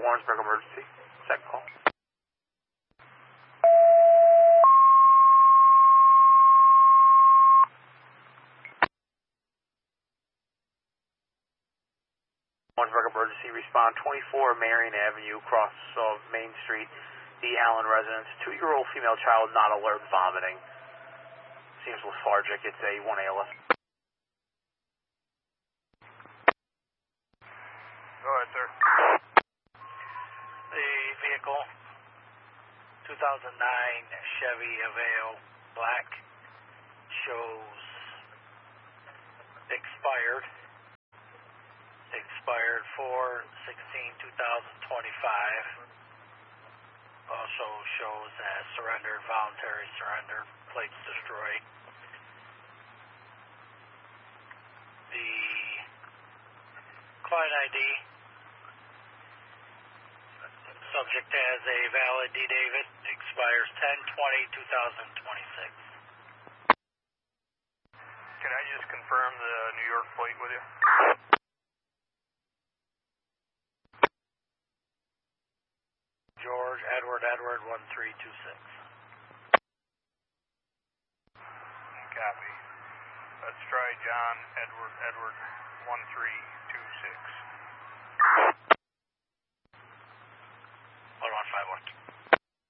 Warrensburg emergency. Second call. Warrensburg emergency, respond 24 Marion Avenue, cross of Main Street, the Allen residence. 2-year-old female child not alert, vomiting. Seems lethargic. It's a 1 ALS. Go ahead, sir. The vehicle, 2009 Chevy Aveo black, shows expired 4/16/2025. Also shows as surrendered, voluntary surrender, plates destroyed. The client ID, subject has a valid D-David, expires 10/20/2026. Can I just confirm the New York plate with you? George Edward 1326. Copy. Let's try John Edward 1326.